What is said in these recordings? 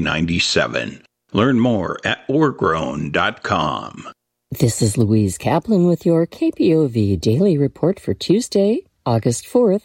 1997. Learn more at orgrown.com. This is Louise Kaplan with your KPOV Daily Report for Tuesday, August 4th,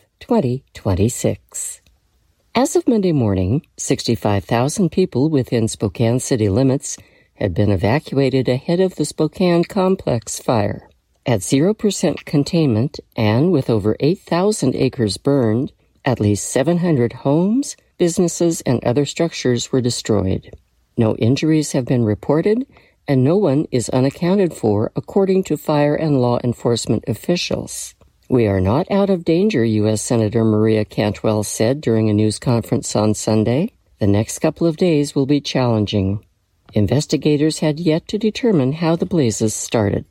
2026. As of Monday morning, 65,000 people within Spokane city limits had been evacuated ahead of the Spokane Complex fire. At 0% containment and with over 8,000 acres burned, at least 700 homes, businesses, and other structures were destroyed. No injuries have been reported, and no one is unaccounted for, according to fire and law enforcement officials. We are not out of danger, U.S. Senator Maria Cantwell said during a news conference on Sunday. The next couple of days will be challenging. Investigators had yet to determine how the blazes started.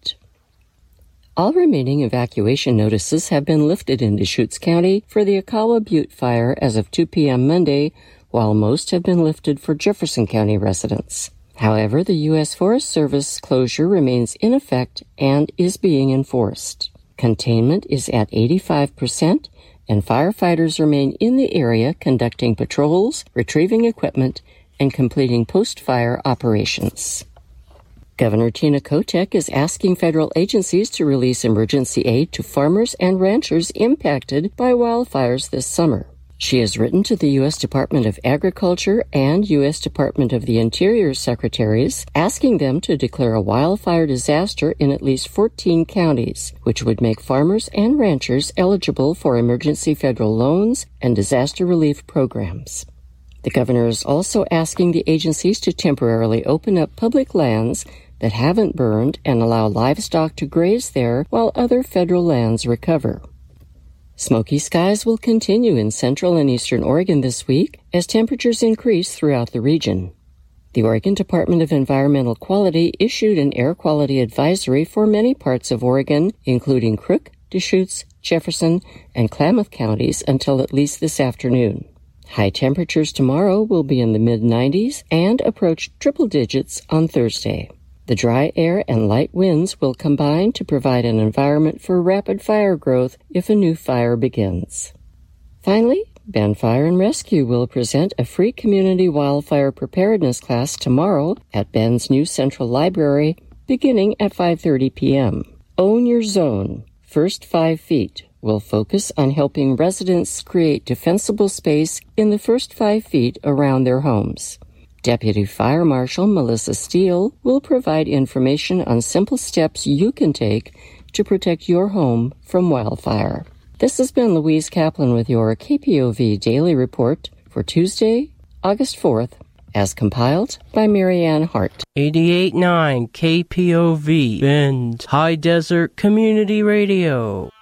All remaining evacuation notices have been lifted in Deschutes County for the Akawa Butte fire as of 2 p.m. Monday, while most have been lifted for Jefferson County residents. However, the U.S. Forest Service closure remains in effect and is being enforced. Containment is at 85%, and firefighters remain in the area conducting patrols, retrieving equipment, and completing post-fire operations. Governor Tina Kotek is asking federal agencies to release emergency aid to farmers and ranchers impacted by wildfires this summer. She has written to the U.S. Department of Agriculture and U.S. Department of the Interior secretaries, asking them to declare a wildfire disaster in at least 14 counties, which would make farmers and ranchers eligible for emergency federal loans and disaster relief programs. The governor is also asking the agencies to temporarily open up public lands that haven't burned and allow livestock to graze there while other federal lands recover. Smoky skies will continue in central and eastern Oregon this week as temperatures increase throughout the region. The Oregon Department of Environmental Quality issued an air quality advisory for many parts of Oregon, including Crook, Deschutes, Jefferson, and Klamath counties until at least this afternoon. High temperatures tomorrow will be in the mid-90s and approach triple digits on Thursday. The dry air and light winds will combine to provide an environment for rapid fire growth if a new fire begins. Finally, Bend Fire and Rescue will present a free community wildfire preparedness class tomorrow at Bend's new Central Library, beginning at 5:30 p.m. Own Your Zone, First 5 Feet, will focus on helping residents create defensible space in the first 5 feet around their homes. Deputy Fire Marshal Melissa Steele will provide information on simple steps you can take to protect your home from wildfire. This has been Louise Kaplan with your KPOV Daily Report for Tuesday, August 4th, as compiled by Marianne Hart. 88.9 KPOV, Bend, High Desert Community Radio.